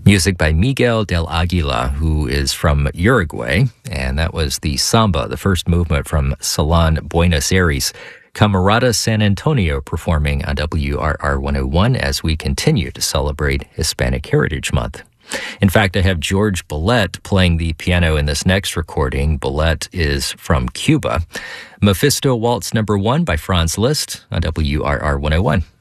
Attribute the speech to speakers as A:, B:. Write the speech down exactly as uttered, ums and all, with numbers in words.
A: Music by Miguel del Aguila, who is from Uruguay, and that was the samba, the first movement from Salon Buenos Aires. Camarada San Antonio performing on W R R one oh one as we continue to celebrate Hispanic Heritage Month. In fact, I have George Bolet playing the piano in this next recording. Bolet is from Cuba. Mephisto Waltz Number One by Franz Liszt on W R R one oh one.